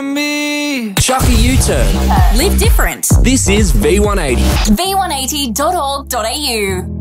Me. Chuck a U-turn. Live different. This is V180. V180.org.au